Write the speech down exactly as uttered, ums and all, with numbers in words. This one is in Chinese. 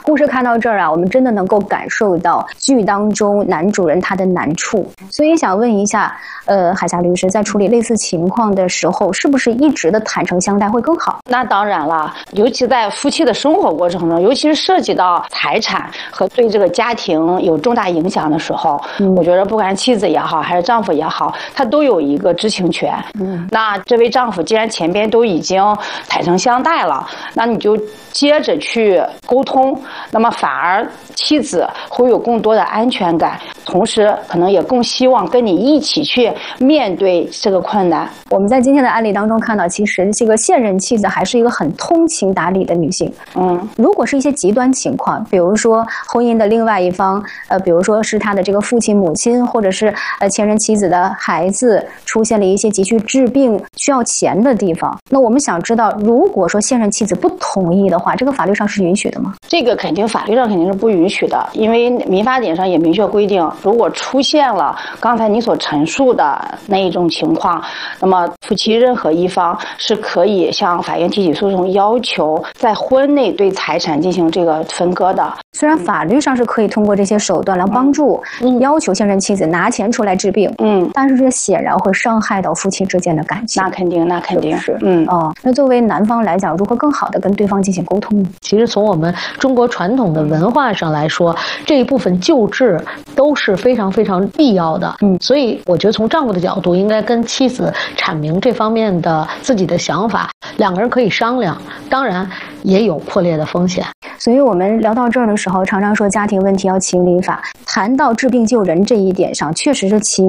故事看到这儿啊，我们真的能够感受到剧当中男主人他的难处。所以想问一下，呃，海霞律师，在处理类似情况的时候，是不是一直的坦诚相待会更好？ 那当然了，尤其在夫妻的生活过程中，尤其是涉及到财产和对这个家庭有重大影响的时候，嗯、我觉得不管妻子也好，还是丈夫也好，他都有一个知情权。嗯，那这位丈夫既然前边都已经坦诚相待了，那你就接着去沟通，那么反而妻子会有更多的安全感，同时可能也更希望跟你一起去面对这个困难。 我们在今天的案例当中看到，其实这个现任妻子还是一个很通情达理的女性。嗯，如果是一些极端情况，比如说婚姻的另外一方，呃，比如说是他的这个父亲、母亲，或者是呃前任妻子的孩子出现了一些急需治病需要钱的地方，那我们想知道，如果说现任妻子不同意的话，这个法律上是允许的吗？ 这个肯定法律上肯定是不允许的，因为民法典上也明确规定，如果出现了刚才你所陈述的那一种情况，那么夫妻任何一方是可以向法院提起诉讼，要求在婚内对财产进行这个分割的。 虽然法律上是可以通过这些手段来帮助、嗯、要求现任妻子拿钱出来治病，嗯，但是这显然会伤害到夫妻之间的感情。 那肯定，那肯定是，嗯哦。那作为男方来讲，如何更好的跟对方进行沟通呢？ 其实从我们中国传统的文化上来说，这一部分救治都是非常非常必要的。嗯，所以我觉得从丈夫的角度，应该跟妻子阐明这方面的自己的想法，两个人可以商量，当然也有破裂的风险。 所以我们聊到这儿的时候，常常说家庭问题要情理法，谈到治病救人这一点上，确实是情